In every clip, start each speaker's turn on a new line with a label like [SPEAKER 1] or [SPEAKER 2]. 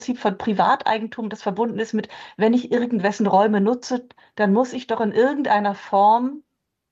[SPEAKER 1] von Privateigentum, das verbunden ist mit, wenn ich irgendwessen Räume nutze, dann muss ich doch in irgendeiner Form.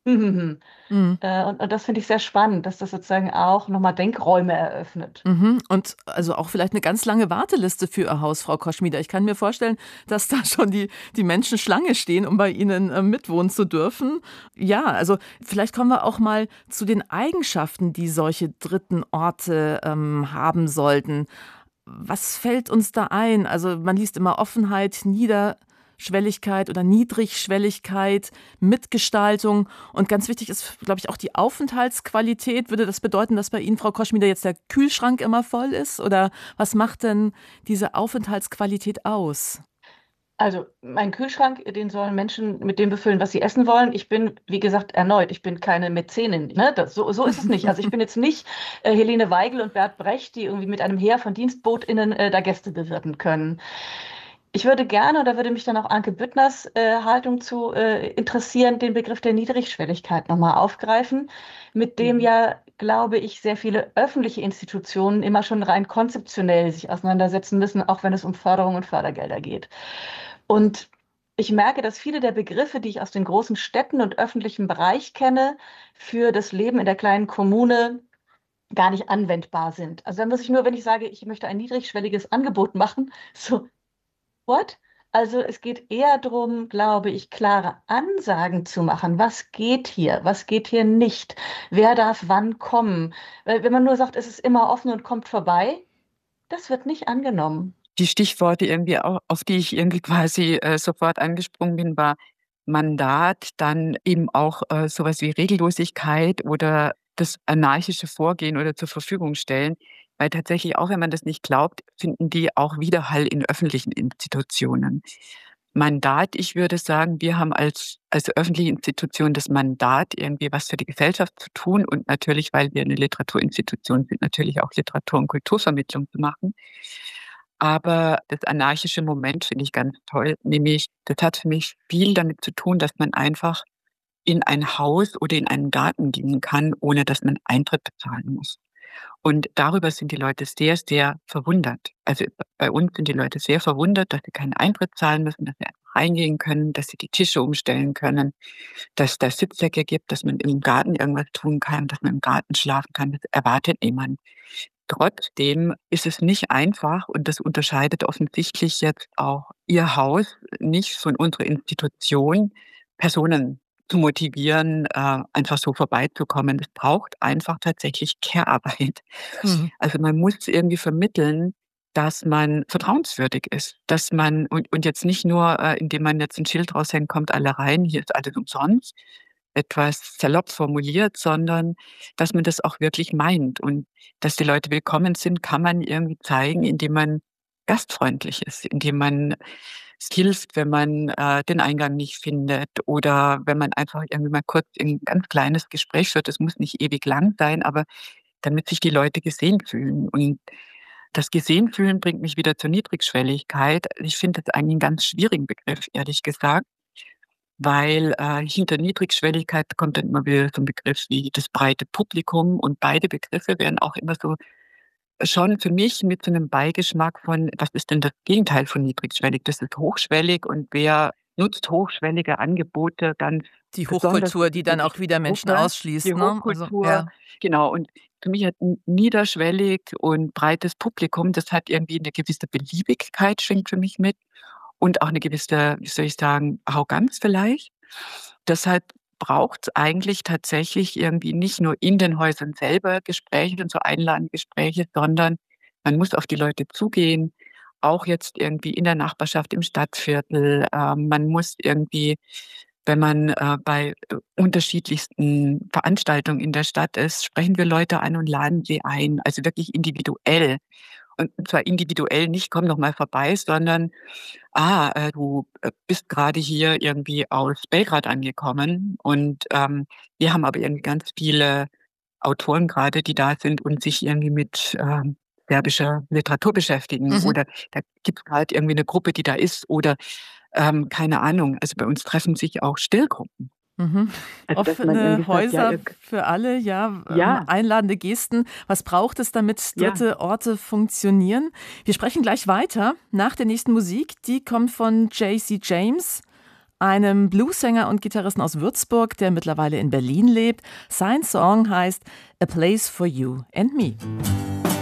[SPEAKER 2] Mhm.
[SPEAKER 1] Und das finde ich sehr spannend, dass das sozusagen auch nochmal Denkräume eröffnet.
[SPEAKER 2] Mhm. Und also auch vielleicht eine ganz lange Warteliste für Ihr Haus, Frau Koschmieder. Ich kann mir vorstellen, dass da schon die Menschen Schlange stehen, um bei Ihnen mitwohnen zu dürfen. Ja, also vielleicht kommen wir auch mal zu den Eigenschaften, die solche dritten Orte haben sollten. Was fällt uns da ein? Also man liest immer Offenheit, Niederschwelligkeit oder Niedrigschwelligkeit, Mitgestaltung. Und ganz wichtig ist, glaube ich, auch die Aufenthaltsqualität. Würde das bedeuten, dass bei Ihnen, Frau Koschmieder, jetzt der Kühlschrank immer voll ist? Oder was macht denn diese Aufenthaltsqualität aus?
[SPEAKER 1] Also mein Kühlschrank, den sollen Menschen mit dem befüllen, was sie essen wollen. Ich bin, wie gesagt, erneut, ich bin keine Mäzenin. Ne? So ist es nicht. Also ich bin jetzt nicht Helene Weigel und Bert Brecht, die irgendwie mit einem Heer von DienstbotInnen da Gäste bewirten können. Ich würde gerne, oder würde mich dann auch Anke Büttners Haltung zu interessieren, den Begriff der Niedrigschwelligkeit nochmal aufgreifen, mit dem
[SPEAKER 2] Mhm.
[SPEAKER 1] ja, glaube ich, sehr viele öffentliche Institutionen immer schon rein konzeptionell sich auseinandersetzen müssen, auch wenn es um Förderung und Fördergelder geht. Und ich merke, dass viele der Begriffe, die ich aus den großen Städten und öffentlichem Bereich kenne, für das Leben in der kleinen Kommune gar nicht anwendbar sind. Also dann muss ich nur, wenn ich sage, ich möchte ein niedrigschwelliges Angebot machen, so, what? Also es geht eher darum, glaube ich, klare Ansagen zu machen. Was geht hier nicht? Wer darf wann kommen? Weil wenn man nur sagt, es ist immer offen und kommt vorbei, das wird nicht angenommen.
[SPEAKER 3] Die Stichworte irgendwie auch, auf die ich irgendwie quasi sofort angesprungen bin, war Mandat, dann eben auch sowas wie Regellosigkeit oder das anarchische Vorgehen oder zur Verfügung stellen. Weil tatsächlich, auch wenn man das nicht glaubt, finden die auch Widerhall in öffentlichen Institutionen. Mandat, ich würde sagen, wir haben als öffentliche Institution das Mandat, irgendwie was für die Gesellschaft zu tun und natürlich, weil wir eine Literaturinstitution sind, natürlich auch Literatur- und Kulturvermittlung zu machen. Aber das anarchische Moment finde ich ganz toll, nämlich das hat für mich viel damit zu tun, dass man einfach in ein Haus oder in einen Garten gehen kann, ohne dass man Eintritt bezahlen muss. Und darüber sind die Leute sehr, sehr verwundert. Also bei uns sind die Leute sehr verwundert, dass sie keinen Eintritt zahlen müssen, dass sie einfach reingehen können, dass sie die Tische umstellen können, dass es da Sitzsäcke gibt, dass man im Garten irgendwas tun kann, dass man im Garten schlafen kann. Das erwartet niemand. Trotzdem ist es nicht einfach und das unterscheidet offensichtlich jetzt auch Ihr Haus nicht von unserer Institution, Personen zu motivieren, einfach so vorbeizukommen. Es braucht einfach tatsächlich Care-Arbeit.
[SPEAKER 2] Mhm.
[SPEAKER 3] Also man muss irgendwie vermitteln, dass man vertrauenswürdig ist, dass man und jetzt nicht nur, indem man jetzt ein Schild raushängt, kommt alle rein, hier ist alles umsonst, etwas salopp formuliert, sondern dass man das auch wirklich meint und dass die Leute willkommen sind, kann man irgendwie zeigen, indem man gastfreundlich ist, indem man es hilft, wenn man den Eingang nicht findet oder wenn man einfach irgendwie mal kurz ein ganz kleines Gespräch führt. Das muss nicht ewig lang sein, aber damit sich die Leute gesehen fühlen. Und das Gesehen fühlen bringt mich wieder zur Niedrigschwelligkeit. Ich finde das eigentlich einen ganz schwierigen Begriff, ehrlich gesagt, weil hinter Niedrigschwelligkeit kommt dann immer wieder so ein Begriff wie das breite Publikum und beide Begriffe werden auch immer so schon für mich mit so einem Beigeschmack von, was ist denn das Gegenteil von niedrigschwellig? Das ist hochschwellig und wer nutzt hochschwellige Angebote ganz
[SPEAKER 2] Die
[SPEAKER 3] besonders für
[SPEAKER 2] Hochkultur, die
[SPEAKER 3] eine
[SPEAKER 2] dann auch
[SPEAKER 3] bestimmte
[SPEAKER 2] wieder Menschen
[SPEAKER 3] Gruppe, die
[SPEAKER 2] ausschließt, ne? Also,
[SPEAKER 3] Hochkultur,
[SPEAKER 2] ja.
[SPEAKER 3] genau. Und für mich hat niederschwellig und breites Publikum, das hat irgendwie eine gewisse Beliebigkeit, schwingt für mich mit und auch eine gewisse, wie soll ich sagen, Arroganz vielleicht. Deshalb braucht es eigentlich tatsächlich irgendwie nicht nur in den Häusern selber Gespräche und so einladende Gespräche, sondern man muss auf die Leute zugehen, auch jetzt irgendwie in der Nachbarschaft, im Stadtviertel. Man muss irgendwie, wenn man bei unterschiedlichsten Veranstaltungen in der Stadt ist, sprechen wir Leute an und laden sie ein, also wirklich individuell. Und zwar individuell nicht, komm doch mal vorbei, sondern du bist gerade hier irgendwie aus Belgrad angekommen und wir haben aber irgendwie ganz viele Autoren gerade, die da sind und sich irgendwie mit serbischer Literatur beschäftigen
[SPEAKER 2] Mhm.
[SPEAKER 3] oder da gibt es gerade irgendwie eine Gruppe, die da ist oder keine Ahnung. Also bei uns treffen sich auch Stillgruppen.
[SPEAKER 2] Mhm.
[SPEAKER 4] Also, dass man
[SPEAKER 2] Offene
[SPEAKER 4] irgendwie sagt,
[SPEAKER 2] Häuser
[SPEAKER 4] ja,
[SPEAKER 2] für alle, ja,
[SPEAKER 4] ja,
[SPEAKER 2] einladende Gesten. Was braucht es, damit
[SPEAKER 4] ja.
[SPEAKER 2] dritte Orte funktionieren? Wir sprechen gleich weiter nach der nächsten Musik. Die kommt von J.C. James, einem Bluesänger und Gitarristen aus Würzburg, der mittlerweile in Berlin lebt. Sein Song heißt A Place for You and Me.